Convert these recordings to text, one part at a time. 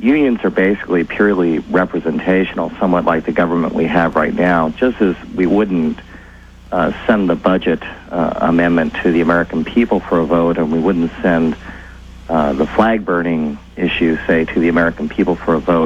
unions are basically purely representational, somewhat like the government we have right now, just as we wouldn't send the budget amendment to the American people for a vote, and we wouldn't send the flag burning issue, say, to the American people for a vote.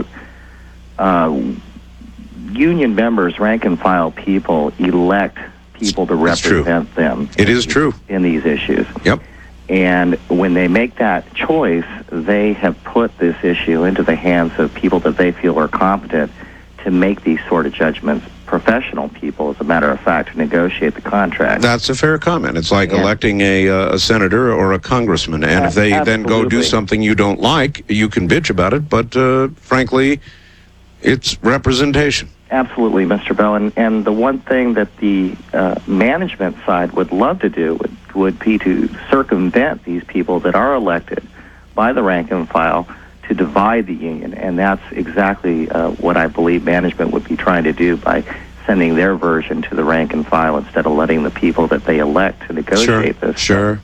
Union members, rank and file people, elect people to represent them. It is true. In these issues. Yep. And when they make that choice, they have put this issue into the hands of people that they feel are competent to make these sort of judgments, professional people, as a matter of fact, to negotiate the contract. That's a fair comment. It's like electing a senator or a congressman, and if they then go do something you don't like, you can bitch about it, but frankly, it's representation. Absolutely, Mr. Bell. And the one thing that the management side would love to do would be to circumvent these people that are elected by the rank and file to divide the union. And that's exactly what I believe management would be trying to do by sending their version to the rank and file instead of letting the people that they elect to negotiate this. Sure.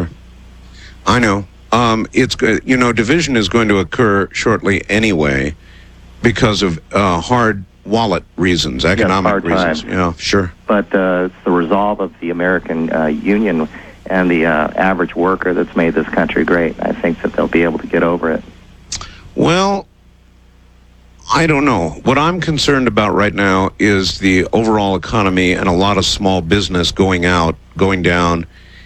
I know. It's division is going to occur shortly anyway because of hard wallet reasons, economic reasons. Yeah, sure. But it's the resolve of the American union and the average worker that's made this country great. I think that they'll be able to get over it. Well, I don't know. What I'm concerned about right now is the overall economy and a lot of small business going down,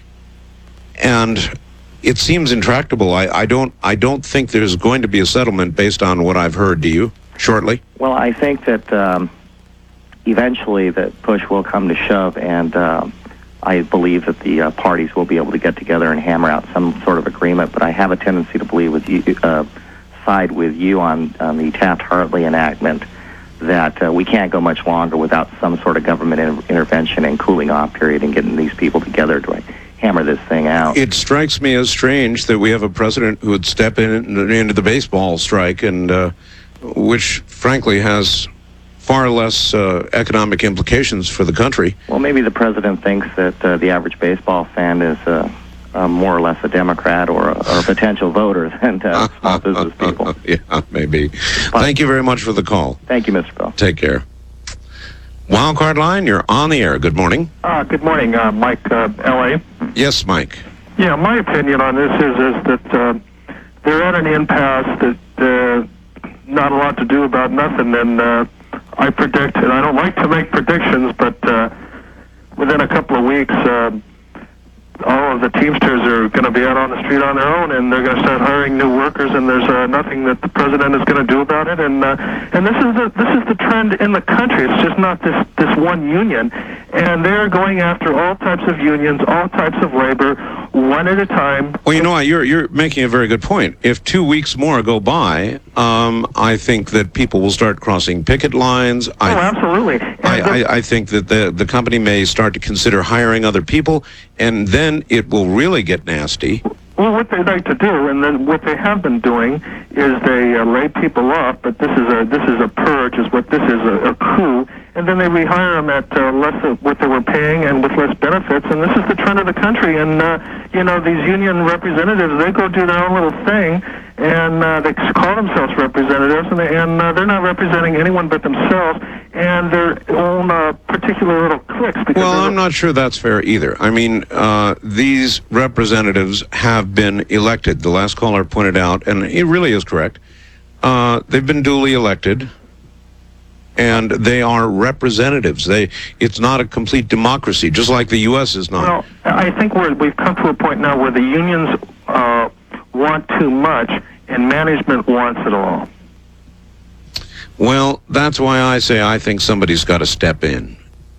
and it seems intractable. I don't think there's going to be a settlement based on what I've heard. Do you? Shortly? Well, I think that eventually that push will come to shove, and I believe that the parties will be able to get together and hammer out some sort of agreement. But I have a tendency to believe side with you on the Taft-Hartley enactment that we can't go much longer without some sort of government intervention and cooling off period and getting these people together to hammer this thing out. It strikes me as strange that we have a president who would step into the baseball strike and which, frankly, has far less economic implications for the country. Well, maybe the president thinks that the average baseball fan is more or less a Democrat or a potential voter than small business people. Yeah, maybe. Thank you very much for the call. Thank you, Mr. Bell. Take care. Wildcard Line, you're on the air. Good morning. Good morning, Mike, L.A. Yes, Mike. Yeah, my opinion on this is that they're at an impasse that not a lot to do about nothing, and I predict, and I don't like to make predictions, but within a couple of weeks, all of the Teamsters are going to be out on the street on their own, and they're going to start hiring new workers, and there's nothing that the president is going to do about it. And this is the trend in the country. It's just not this one union, and they're going after all types of unions, all types of labor, one at a time. Well, you know what? You're making a very good point. If 2 weeks more go by, I think that people will start crossing picket lines. Absolutely. I think that the company may start to consider hiring other people, and then it will really get nasty. Well, what they like to do, and then what they have been doing, is they lay people off. But this is a purge, is what this is, a coup. And then they rehire them at less of what they were paying and with less benefits. And this is the trend of the country. And these union representatives, they go do their own little thing, and they call themselves representatives, and they're not representing anyone but themselves and their own particular little cliques. Well, I'm not sure that's fair either. I mean, these representatives have been elected. The last caller pointed out, and it really is correct, they've been duly elected, and they are representatives. It's not a complete democracy, just like the U.S. is not. Well, I think we've come to a point now where the unions want too much, and management wants it all. Well, that's why I say I think somebody's got to step in.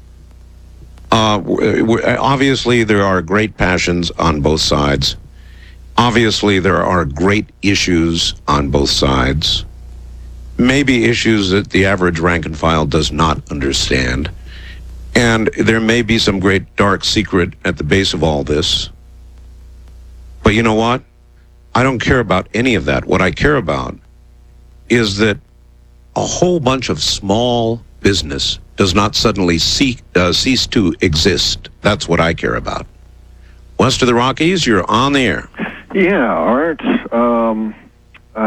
Obviously, there are great passions on both sides. Obviously, there are great issues on both sides. Maybe issues that the average rank and file does not understand. And there may be some great dark secret at the base of all this. But you know what? I don't care about any of that. What I care about is that a whole bunch of small business does not suddenly cease to exist. That's what I care about. West of the Rockies, you're on the air. Yeah, Art. I prefer not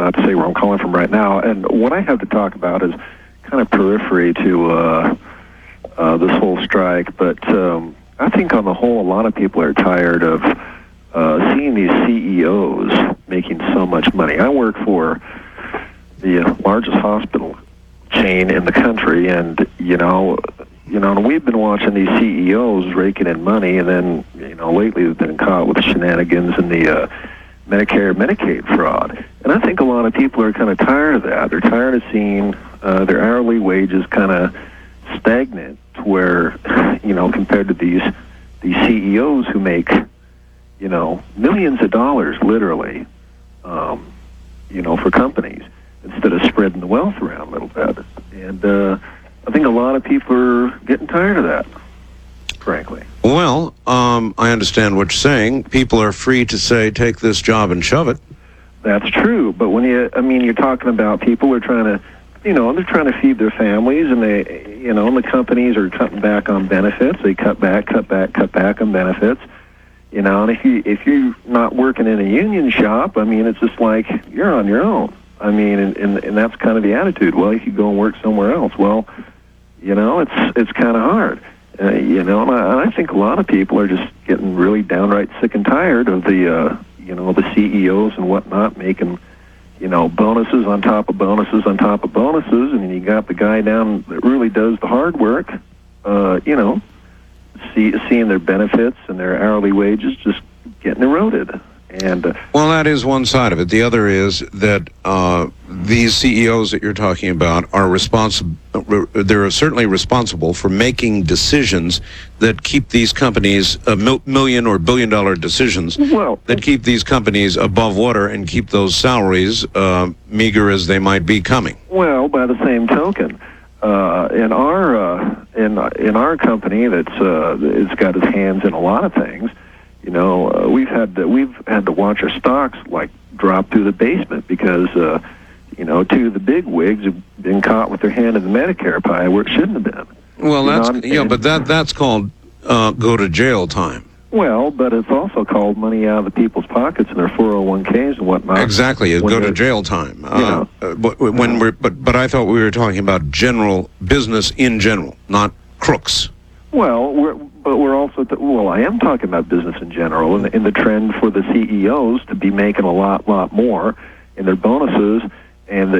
not to say where I'm calling from right now. And what I have to talk about is kind of periphery to this whole strike. But I think on the whole, a lot of people are tired of seeing these CEOs making so much money. I work for the largest hospital chain in the country, and we've been watching these CEOs raking in money, and then lately they've been caught with shenanigans in the Medicare, Medicaid fraud. And I think a lot of people are kind of tired of that. They're tired of seeing their hourly wages kind of stagnant, to where compared to these CEOs who make millions of dollars, literally, for companies, instead of spreading the wealth around a little bit. And I think a lot of people are getting tired of that, frankly. Well, I understand what you're saying. People are free to say, take this job and shove it. That's true, but when you're talking about people who are trying to, they're trying to feed their families, and and the companies are cutting back on benefits. They cut back on benefits. And if you're not working in a union shop, it's just like you're on your own. And that's kind of the attitude. Well, if you go and work somewhere else, well, it's kind of hard. And I think a lot of people are just getting really downright sick and tired of the CEOs and whatnot making, bonuses on top of bonuses on top of bonuses, and then you got the guy down that really does the hard work, seeing their benefits and their hourly wages just getting eroded. And well, that is one side of it. The other is that these CEOs that you're talking about are responsible. They're certainly responsible for making decisions that keep these companies million or billion-dollar decisions that keep these companies above water and keep those salaries meager as they might be coming. Well, by the same token, in our company it's got its hands in a lot of things. We've had to watch our stocks drop through the basement because two of the big wigs have been caught with their hand in the Medicare pie where it shouldn't have been. Well, but that's called go to jail time. Well, but it's also called money out of the people's pockets and their 401ks and whatnot. Exactly, go to jail time. But I thought we were talking about general business in general, not crooks. Well, we're also I am talking about business in general, and the trend for the CEOs to be making a lot more in their bonuses, and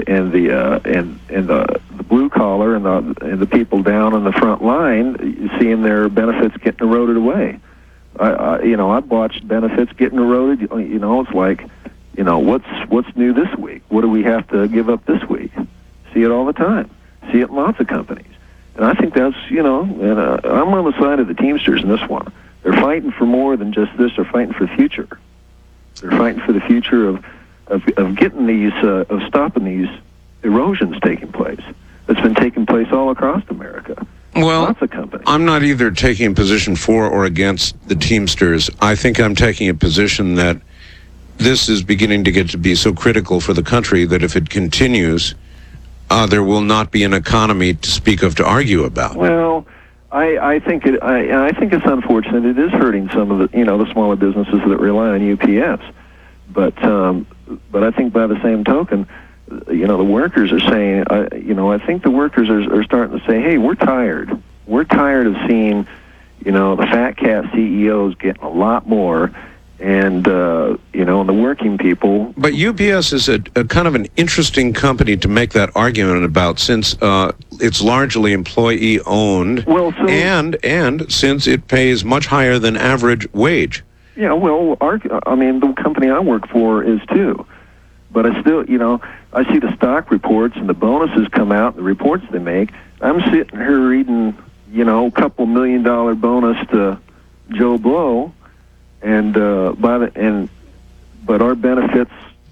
the blue collar and the people down on the front line seeing their benefits getting eroded away. I've watched benefits getting eroded. It's like, what's new this week? What do we have to give up this week? See it all the time. See it in lots of companies. And I think that's, and I'm on the side of the Teamsters in this one. They're fighting for more than just this. They're fighting for the future. They're fighting for the future of getting these, of stopping these erosions taking place. That's been taking place all across America. Well, lots of companies. I'm not either taking a position for or against the Teamsters. I think I'm taking a position that this is beginning to get to be so critical for the country that if it continues, there will not be an economy to speak of to argue about. Well, I think it's unfortunate. It is hurting some of the smaller businesses that rely on UPS. But I think by the same token, the workers are saying, I think the workers are starting to say, hey, we're tired. We're tired of seeing, the fat cat CEOs getting a lot more, and and the working people. But UPS is a kind of an interesting company to make that argument about, since it's largely employee owned, and since it pays much higher than average wage. Yeah, well, the company I work for is too. But I still, I see the stock reports and the bonuses come out, the reports they make. I'm sitting here reading, a couple $1 million bonus to Joe Blow, and but our benefits,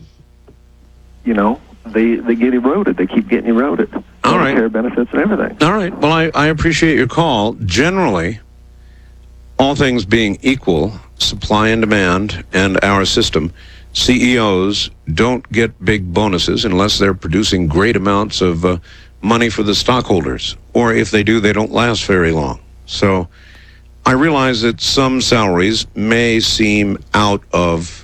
they get eroded. They keep getting eroded. All right. Care benefits and everything. All right. Well, I appreciate your call. Generally, all things being equal, supply and demand and our system, CEOs don't get big bonuses unless they're producing great amounts of money for the stockholders. Or if they do, they don't last very long. So I realize that some salaries may seem out of